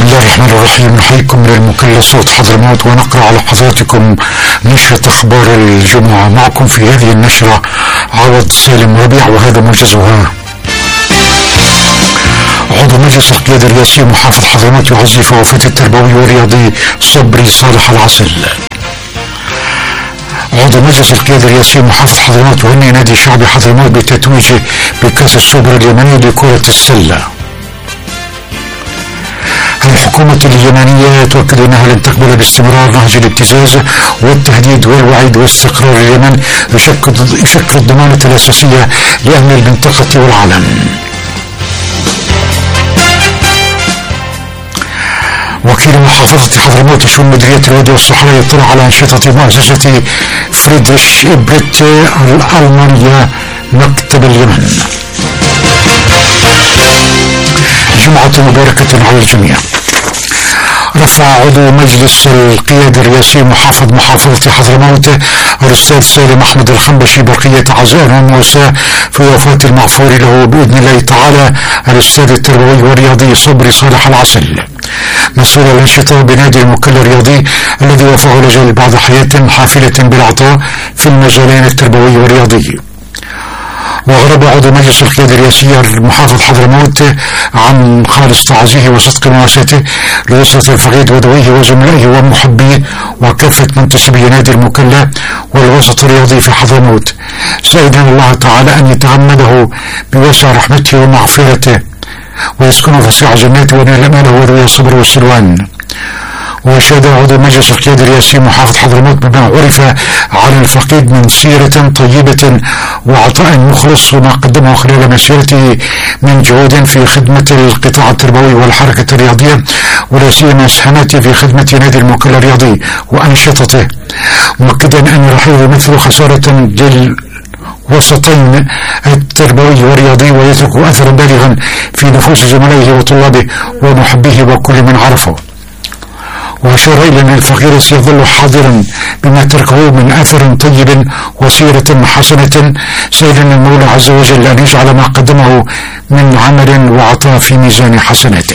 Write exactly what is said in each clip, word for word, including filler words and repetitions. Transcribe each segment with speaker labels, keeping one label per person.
Speaker 1: الله الرحمن الرحيم. نحييكم من المكلا صوت حضرموت ونقرأ على حضراتكم نشرة أخبار الجمعة. معكم في هذه النشرة عوض سالم ربيع وهذا موجزها. عضو مجلس القيادة الرئاسي محافظ حضرموت يعزي في وفاة التربوي والرياضي صبري صالح العسل. عضو مجلس القيادة الرئاسي محافظ حضرموت يهنئ نادي شعبي حضرموت بتتويجه بكأس السوبر اليمني لكرة السلة. الحكومة اليمنية تؤكد أنها لن تقبل باستمرار نهج الابتزاز والتهديد والوعيد واستقرار اليمن يشكل, يشكل الضمانة الأساسية لأمن المنطقة والعالم. وكيل محافظة حضرموت شؤون مديرية الوادي والصحراء يطلع على أنشطة مؤسسة فريدريش إبريت الألمانية مكتب اليمن. جمعة مباركة على الجميع. رفع عضو مجلس القيادة الرئاسي محافظ محافظة حضرموت الأستاذ سالم أحمد الخنبشي بقية عزاء ومواساة في وفاة المغفور له بإذن الله تعالى الأستاذ التربوي والرياضي صبري صالح العسل، مسؤول الأنشطة بنادي المكلا الرياضي الذي وفاه لجل بعد حياة حافلة بالعطاء في المجالين التربوي والرياضي. وأغرب عضو مجلس القيادة الرئاسية المحافظ حضرموت عن خالص تعزيه وصدق مواساته لأسرة الفقيد ودويه وزملائه ومحبيه وكافة منتسبي نادي المكلا والوسط الرياضي في حضرموت، سائلا الله تعالى أن يتغمده بواسع رحمته ومغفرته ويسكنه فسيح جناته وينال ماله وذوي الصبر والسلوان. وشهد عضو مجلس القيادة الرئاسي محافظ حضرموت بما عرف عن الفقيد من سيرة طيبة وعطاء مخلص وما قدمه خلال مسيرته من جهود في خدمة القطاع التربوي والحركة الرياضية ولا سيما اسهاماته في خدمة نادي المكلا الرياضي وأنشطته، مؤكدا أن رحيله مثل خسارة لل وسطين التربوي والرياضي ويترك أثرا بالغا في نفوس زملائه وطلابه ومحبيه وكل من عرفه. وأشار إلى أن الفقير سيظل حاضرا بما تركه من أثر طيب وسيرة حسنة، سائلا المولى عز وجل أن يجعل ما قدمه من عمل وعطاء في ميزان حسناته.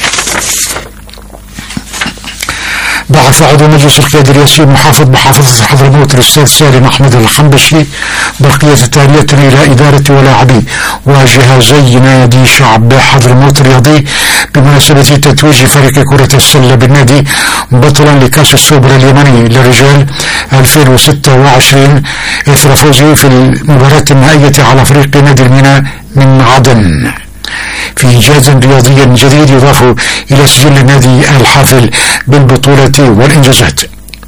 Speaker 1: بعث عضو مجلس القيادة الرئاسي محافظ محافظة حضرموت الأستاذ سالم أحمد الخنبشي برقية تالية إلى إدارة ولاعبي وجهازي نادي شعب حضرموت الرياضي بمناسبة تتويج فريق كرة السلة بالنادي بطلا لكأس السوبر اليمني للرجال ألفين وستة وعشرين إثر فوزه في المباراة النهائية على فريق نادي الميناء من عدن في إنجاز رياضي جديد يضاف إلى سجل النادي الحافل بالبطولة والإنجازات.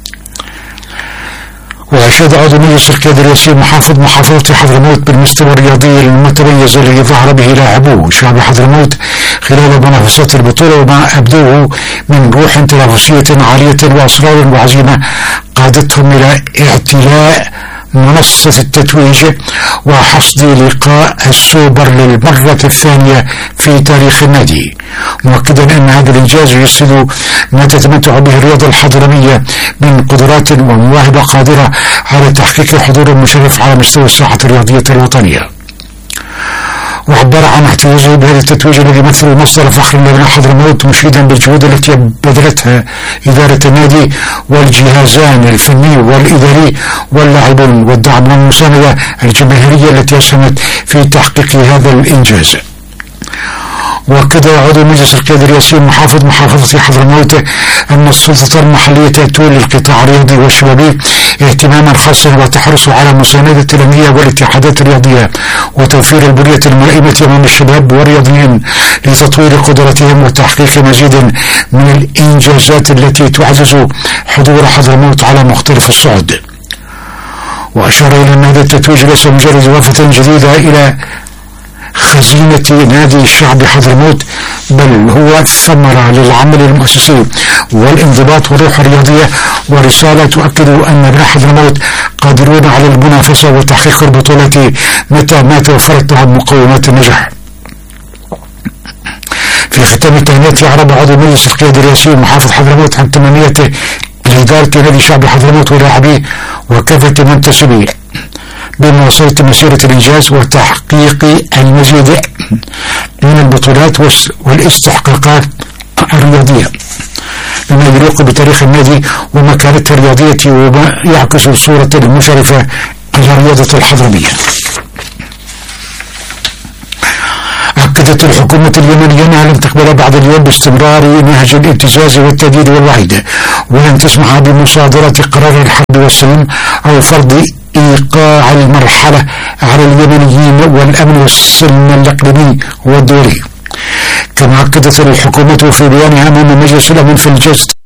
Speaker 1: وأشاد عضو مجلس القيادة الرئاسي محافظ محافظة حضرموت بالمستوى الرياضي المتميز الذي ظهر به لاعبو شعب حضرموت خلال منافسات البطولة وما أبدوه من روح تنافسية عالية وأصرار وعزيمة قادتهم إلى اعتلاء منصة التتويج وحصد لقاء السوبر للمرة الثانية في تاريخ النادي، مؤكدا أن هذا الإنجاز يسند ما تتمتع به الرياضة الحضرمية من قدرات ومواهب قادرة على تحقيق حضور مشرف على مستوى الساحة الرياضية الوطنية. وعبر عن احتجاجه بهذا التتويج الذي يمثل مصدر فخر لابناء حضرموت، مشيدا بالجهود التي بذلتها إدارة النادي والجهازان الفني والإداري واللاعبون والدعم والمساندة الجماهيرية التي أسهمت في تحقيق هذا الإنجاز. وكذا عضو مجلس القيادة الرئاسي محافظ محافظة حضرموت أن السلطة المحلية تولي القطاع الرياضي والشبابي اهتماما خاصا وتحرص على مساندة الأندية والاتحادات الرياضية وتوفير البنية الملائمة أمام الشباب والرياضيين لتطوير قدراتهم وتحقيق مزيد من الإنجازات التي تعزز حضور حضرموت على مختلف الصعد. وأشار إلى أن هذا التتويج ليس مجرد إضافة جديدة إلى خزينة نادي الشعب حضرموت، بل هو ثمرة للعمل المؤسسي والانضباط والروح الرياضية ورسالة تؤكد أن ابناء حضرموت قادرون على المنافسة وتحقيق البطولة متى ما توفرت لهم مقومات النجاح. في ختام التهنئة أعرب عضو مجلس القيادة الرئاسي محافظ حضرموت عن تمنيته لإدارة نادي شعب حضرموت ولاعبيه وكافة منتسبيه بمواصلة مسيرة الإنجاز وتحقيق المزيد من البطولات والاستحقاقات الرياضية، بما يليق بتاريخ النادي ومكانته الرياضية وما يعكس الصورة المشرفة على رياضة الحضرمية. أكدت الحكومة اليمنية أنها لن تقبل بعد اليوم باستمرار نهج الابتزاز والتهديد والوعيد، ولن تسمح بمصادرة قرار الحرب والسلم أو فرض إيقاع المرحلة على اليمنيين والأمن والسلم الإقليمي والدولي. كما أكدت الحكومة في بيانها أمام مجلس الأمن في الجزء